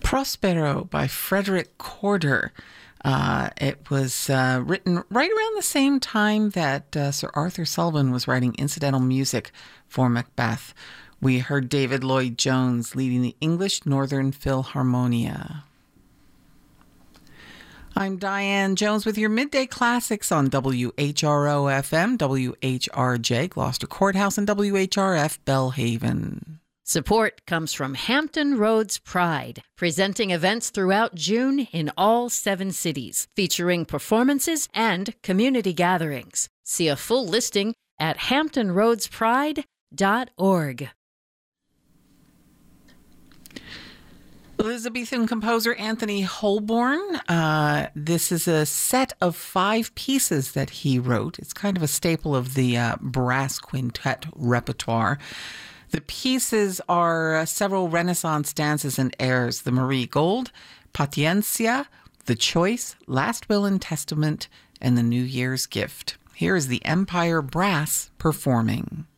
Prospero by Frederick Corder. It was written right around the same time that Sir Arthur Sullivan was writing incidental music for Macbeth. We heard David Lloyd Jones leading the English Northern Philharmonia. I'm Diane Jones with your Midday Classics on WHRO-FM, WHRJ, Gloucester Courthouse, and WHRF, Belhaven. Support comes from Hampton Roads Pride, presenting events throughout June in all 7 cities, featuring performances and community gatherings. See a full listing at hamptonroadspride.org. Elizabethan composer Anthony Holborn. This is a set of 5 pieces that he wrote. It's kind of a staple of the brass quintet repertoire. The pieces are several Renaissance dances and airs: the Marie Gold, Paciencia, The Choice, Last Will and Testament, and the New Year's Gift. Here is the Empire Brass performing.